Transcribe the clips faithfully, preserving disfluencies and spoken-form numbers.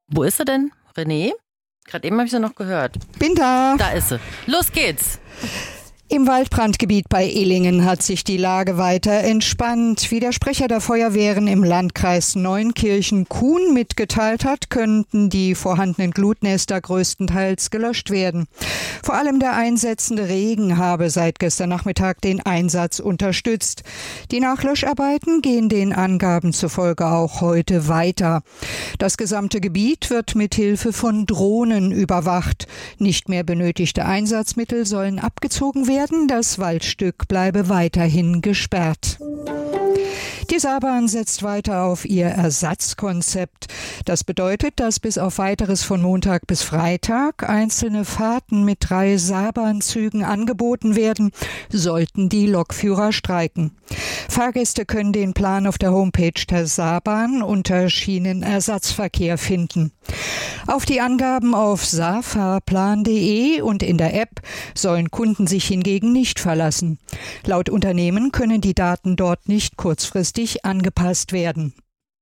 Wo ist sie denn, René? Gerade eben habe ich sie noch gehört. Bin da. Da ist sie. Los geht's. Im Waldbrandgebiet bei Illingen hat sich die Lage weiter entspannt. Wie der Sprecher der Feuerwehren im Landkreis Neunkirchen-Kuhn mitgeteilt hat, könnten die vorhandenen Glutnester größtenteils gelöscht werden. Vor allem der einsetzende Regen habe seit gestern Nachmittag den Einsatz unterstützt. Die Nachlöscharbeiten gehen den Angaben zufolge auch heute weiter. Das gesamte Gebiet wird mit Hilfe von Drohnen überwacht. Nicht mehr benötigte Einsatzmittel sollen abgezogen werden. Das Waldstück bleibe weiterhin gesperrt. Die Saarbahn setzt weiter auf ihr Ersatzkonzept. Das bedeutet, dass bis auf Weiteres von Montag bis Freitag einzelne Fahrten mit drei Saarbahnzügen angeboten werden, sollten die Lokführer streiken. Fahrgäste können den Plan auf der Homepage der Saarbahn unter Schienenersatzverkehr finden. Auf die Angaben auf saarfahrplan punkt de und in der App sollen Kunden sich hingegen nicht verlassen. Laut Unternehmen können die Daten dort nicht kurzfristig angepasst werden.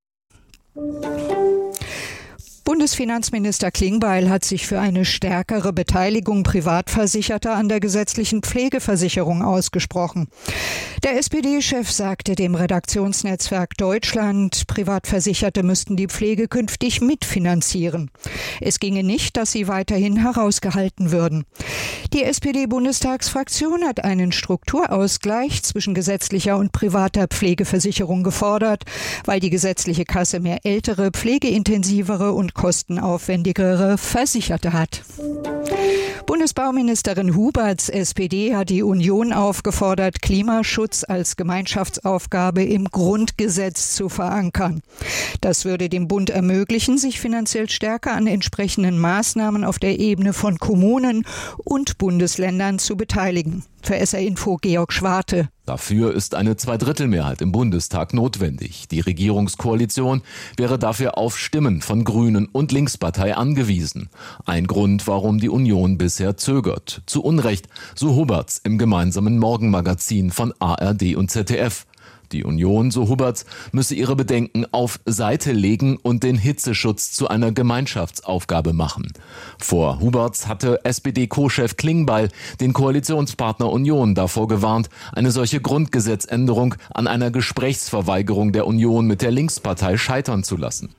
Bundesfinanzminister Klingbeil hat sich für eine stärkere Beteiligung Privatversicherter an der gesetzlichen Pflegeversicherung ausgesprochen. Der S P D-Chef sagte dem Redaktionsnetzwerk Deutschland, Privatversicherte müssten die Pflege künftig mitfinanzieren. Es ginge nicht, dass sie weiterhin herausgehalten würden. Die S P D-Bundestagsfraktion hat einen Strukturausgleich zwischen gesetzlicher und privater Pflegeversicherung gefordert, weil die gesetzliche Kasse mehr ältere, pflegeintensivere und kostenaufwendigere Versicherte hat. Bundesbauministerin Huberts S P D hat die Union aufgefordert, Klimaschutz als Gemeinschaftsaufgabe im Grundgesetz zu verankern. Das würde dem Bund ermöglichen, sich finanziell stärker an entsprechenden Maßnahmen auf der Ebene von Kommunen und Bundesländern zu beteiligen. Für S R Info Georg Schwarte. Dafür ist eine Zweidrittelmehrheit im Bundestag notwendig. Die Regierungskoalition wäre dafür auf Stimmen von Grünen und Linkspartei angewiesen. Ein Grund, warum die Union bisher zögert. Zu Unrecht, so Huberts im gemeinsamen Morgenmagazin von A R D und Z D F. Die Union, so Huberts, müsse ihre Bedenken auf Seite legen und den Hitzeschutz zu einer Gemeinschaftsaufgabe machen. Vor Huberts hatte S P D-Co-Chef Klingbeil den Koalitionspartner Union davor gewarnt, eine solche Grundgesetzänderung an einer Gesprächsverweigerung der Union mit der Linkspartei scheitern zu lassen.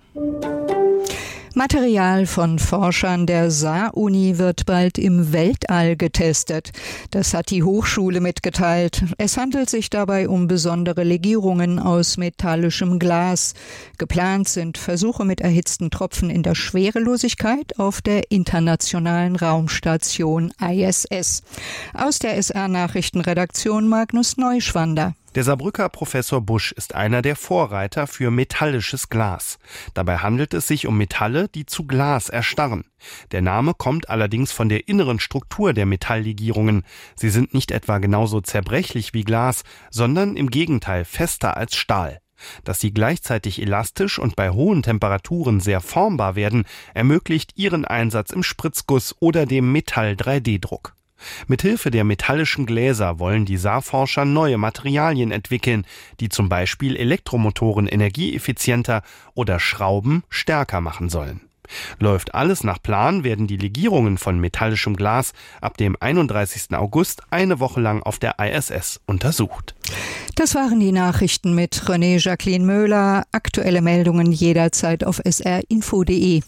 Material von Forschern der Saar-Uni wird bald im Weltall getestet. Das hat die Hochschule mitgeteilt. Es handelt sich dabei um besondere Legierungen aus metallischem Glas. Geplant sind Versuche mit erhitzten Tropfen in der Schwerelosigkeit auf der internationalen Raumstation I S S. Aus der S R-Nachrichtenredaktion Magnus Neuschwander. Der Saarbrücker Professor Busch ist einer der Vorreiter für metallisches Glas. Dabei handelt es sich um Metalle, die zu Glas erstarren. Der Name kommt allerdings von der inneren Struktur der Metalllegierungen. Sie sind nicht etwa genauso zerbrechlich wie Glas, sondern im Gegenteil fester als Stahl. Dass sie gleichzeitig elastisch und bei hohen Temperaturen sehr formbar werden, ermöglicht ihren Einsatz im Spritzguss oder dem Metall drei D Druck. Mithilfe der metallischen Gläser wollen die Saarforscher neue Materialien entwickeln, die zum Beispiel Elektromotoren energieeffizienter oder Schrauben stärker machen sollen. Läuft alles nach Plan, werden die Legierungen von metallischem Glas ab dem einunddreißigsten August eine Woche lang auf der I S S untersucht. Das waren die Nachrichten mit René Jacqueline Möhler. Aktuelle Meldungen jederzeit auf s r info punkt de.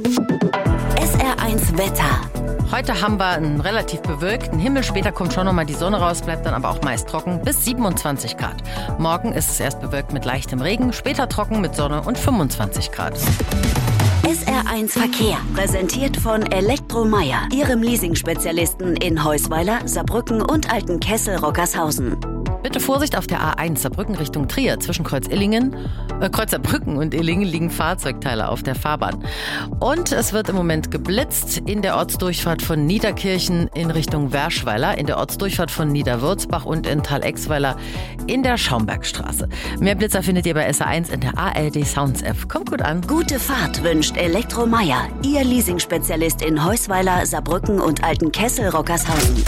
S R eins Wetter. Heute haben wir einen relativ bewölkten Himmel. Später kommt schon nochmal die Sonne raus, bleibt dann aber auch meist trocken bis siebenundzwanzig Grad. Morgen ist es erst bewölkt mit leichtem Regen, später trocken mit Sonne und fünfundzwanzig Grad. S R eins Verkehr, präsentiert von Elektromeier, Ihrem Leasing-Spezialisten in Heusweiler, Saarbrücken und Altenkessel-Rockershausen. Bitte Vorsicht auf der A eins Saarbrücken Richtung Trier. Zwischen Kreuz Illingen, äh, Kreuz Saarbrücken und Illingen liegen Fahrzeugteile auf der Fahrbahn. Und es wird im Moment geblitzt in der Ortsdurchfahrt von Niederkirchen in Richtung Werschweiler, in der Ortsdurchfahrt von Niederwürzbach und in Tal-Exweiler in der Schaumbergstraße. Mehr Blitzer findet ihr bei S R eins in der A R D Sounds App. Kommt gut an. Gute Fahrt wünscht Elektromeier, Ihr Leasing-Spezialist in Heusweiler, Saarbrücken und Altenkessel-Rockershausen.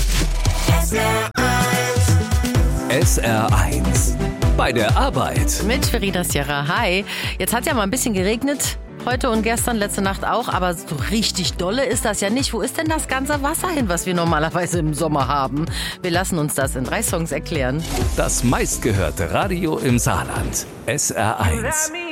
S R eins bei der Arbeit. Mit Verena Sierra. Hi. Jetzt hat ja mal ein bisschen geregnet. Heute und gestern, letzte Nacht auch, aber so richtig dolle ist das ja nicht. Wo ist denn das ganze Wasser hin, was wir normalerweise im Sommer haben? Wir lassen uns das in drei Songs erklären. Das meistgehörte Radio im Saarland. S R eins.